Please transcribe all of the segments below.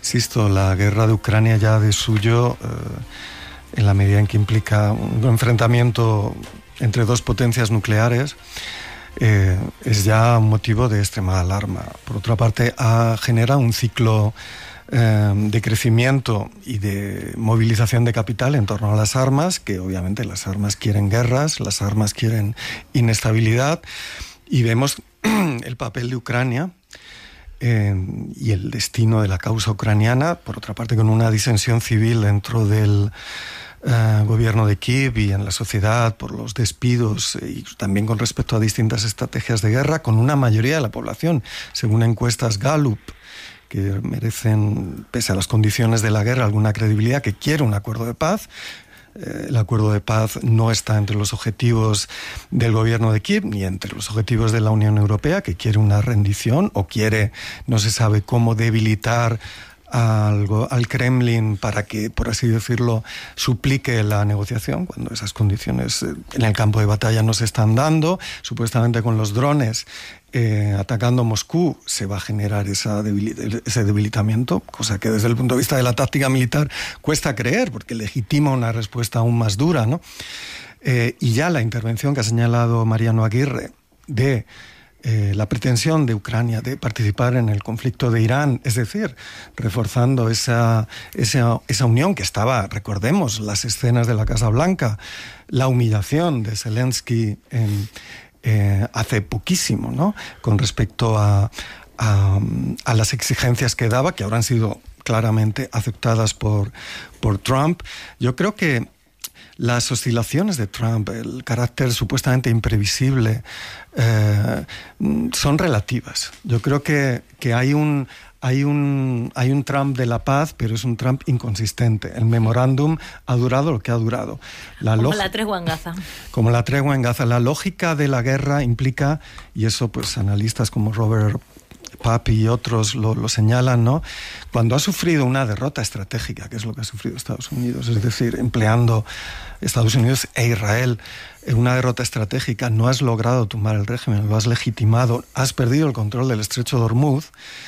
Insisto, la guerra de Ucrania ya de suyo, en la medida en que implica un enfrentamiento entre dos potencias nucleares, es ya un motivo de extrema alarma. Por otra parte, genera un ciclo de crecimiento y de movilización de capital en torno a las armas, que obviamente las armas quieren guerras, las armas quieren inestabilidad, y vemos el papel de Ucrania y el destino de la causa ucraniana, por otra parte con una disensión civil dentro del gobierno de Kiev y en la sociedad por los despidos y también con respecto a distintas estrategias de guerra, con una mayoría de la población, según encuestas Gallup, que merecen, pese a las condiciones de la guerra, alguna credibilidad, que quiere un acuerdo de paz. El acuerdo de paz no está entre los objetivos del gobierno de Kiev ni entre los objetivos de la Unión Europea, que quiere una rendición o quiere, no se sabe cómo, debilitar al Kremlin para que, por así decirlo, suplique la negociación, cuando esas condiciones en el campo de batalla no se están dando. Supuestamente con los drones atacando Moscú se va a generar ese debilitamiento, cosa que desde el punto de vista de la táctica militar cuesta creer, porque legitima una respuesta aún más dura, ¿no? Y ya la intervención que ha señalado Mariano Aguirre de la pretensión de Ucrania de participar en el conflicto de Irán, es decir, reforzando esa unión que estaba, recordemos, las escenas de la Casa Blanca, la humillación de Zelensky hace poquísimo, ¿no?, con respecto a las exigencias que daba, que ahora han sido claramente aceptadas por Trump. Yo creo que las oscilaciones de Trump, el carácter supuestamente imprevisible, son relativas. Yo creo que hay un Trump de la paz, pero es un Trump inconsistente. El memorándum ha durado lo que ha durado. Como la tregua en Gaza. Como la tregua en Gaza. La lógica de la guerra implica, y eso pues analistas como Robert Papi y otros lo señalan, ¿no?, cuando ha sufrido una derrota estratégica, que es lo que ha sufrido Estados Unidos, es decir, empleando Estados Unidos e Israel en una derrota estratégica, no has logrado tumbar el régimen, lo has legitimado, has perdido el control del estrecho de Hormuz.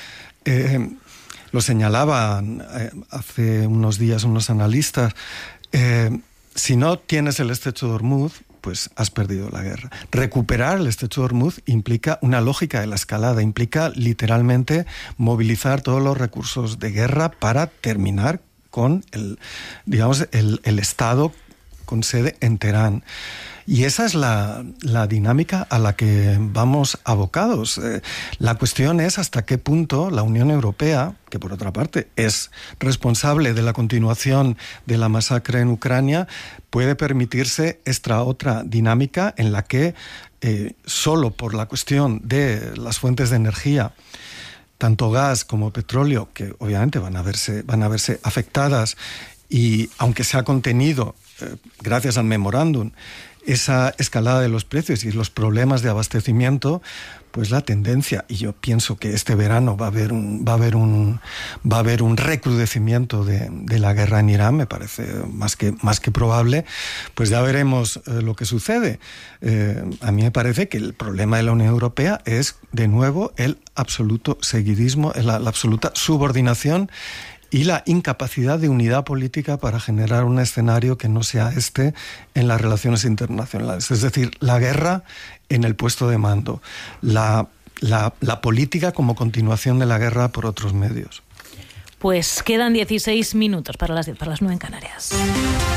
Lo señalaban hace unos días unos analistas, si no tienes el estrecho de Hormuz, pues has perdido la guerra. Recuperar el estrecho de Hormuz implica una lógica de la escalada, implica literalmente movilizar todos los recursos de guerra para terminar con el Estado con sede en Teherán. Y esa es la dinámica a la que vamos abocados. La cuestión es hasta qué punto la Unión Europea, que por otra parte es responsable de la continuación de la masacre en Ucrania, puede permitirse esta otra dinámica en la que solo por la cuestión de las fuentes de energía, tanto gas como petróleo, que obviamente van a verse afectadas, y aunque se ha contenido gracias al memorándum esa escalada de los precios y los problemas de abastecimiento, pues la tendencia, y yo pienso que este verano va a haber un recrudecimiento de la guerra en Irán, me parece más que probable, pues ya veremos lo que sucede. A mí me parece que el problema de la Unión Europea es, de nuevo, el absoluto seguidismo, la absoluta subordinación y la incapacidad de unidad política para generar un escenario que no sea en las relaciones internacionales. Es decir, la guerra en el puesto de mando, la política como continuación de la guerra por otros medios. Pues quedan 16 minutos para las 9 en Canarias.